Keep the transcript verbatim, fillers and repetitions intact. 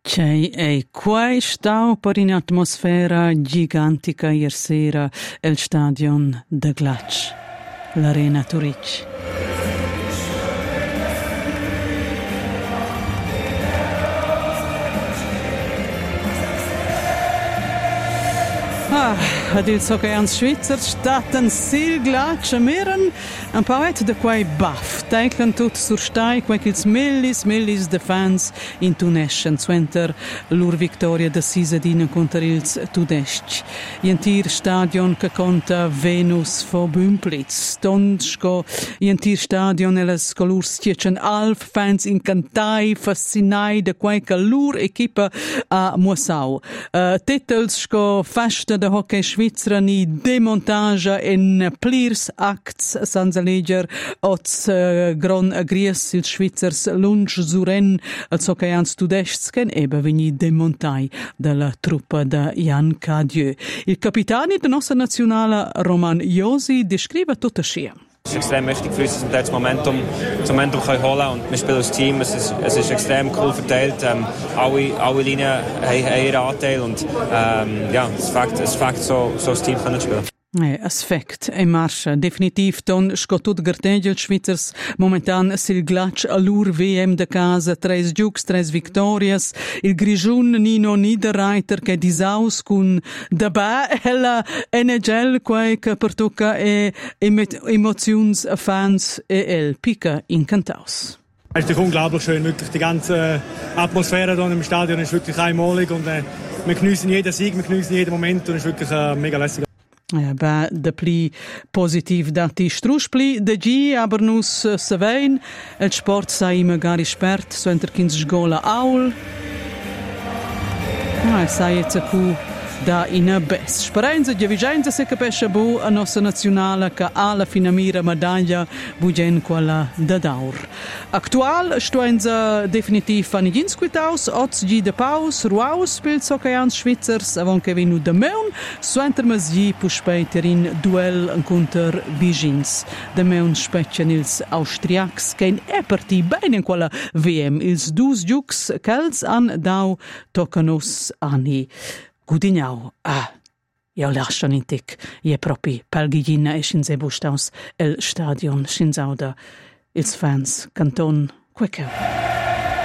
C'è e quai stau per un'atmosfera gigantica ieri sera il stadion de Glatsch, l'Arena Turic. Ah, ad il so che an Schweizer staten sil Glatsch meren un paet de quai baff, teiclen tut sur stai quai ils millis, millis de fans in Tuneschen, zwenter lur victoria de Sisadina contra ils Tudesc. Jentir stadion che conta Venus fo Bümplitz, Tonschko, jentir stadion elas colurs tiecen alf fans incantai, fascinai de quai che lur equipa a Mussau. Uh, Titels sco festa de hockey Schweizer ni demontage in plirs acts sans leger ots uh, gron agries il Schweizers lunch zuren als hockeyans Tudescen eba vegni demontai della truppa da Jan Cadieu. Il capitani de nostra nazionale Roman Josi descrive tutto scia. Es ist extrem wichtig für uns, dass wir das Momentum, das Momentum können holen können. Und wir spielen als Team. Es ist, es ist extrem cool verteilt. Ähm, alle, alle Linien haben, haben ihren Anteil. Und ähm, ja, es fängt, es fängt so, so als Team können zu spielen. Eh, aspect e marcia definitiv ton scotut gartegel Schweizers momentan sil Glatsch allur V M de casa tres giugs tres victorias il Grigiun Nino Niederreiter che disaus cun dabei ella N H L quai che pertucca e emotions fans e el pica incantaus. Es ist unglaublich schön, wirklich die ganze Atmosphäre hier im Stadion ist wirklich einmalig und äh, wir geniessen jeden Sieg, wir geniessen jeden Moment und es ist wirklich äh, mega lässig. Ja, ba de pli positiv dati struspli de gi aber nus uh, savein el sport sai magari spert so enter kins sgola aul ah sai jetzt a cu da ina bes speranza di vigenza se capisce bu a nostra nazionale che alla finamira medaglia bugen quella da daur aktual stoenza definitiv an insquitaus ots gi de paus ruaus spielt so che ans Schweizers avon che venu de meun so enter masgi puspeiterin duel counter Vigins de meun specen ils austriacs che è parti bene in quella V M ils dus jux kels an dau tocanos ani Gudignau, ah, ja lascian in tic, je propi palgigina e scinze bustaus el stadion scinzauda, ils fans canton queceu.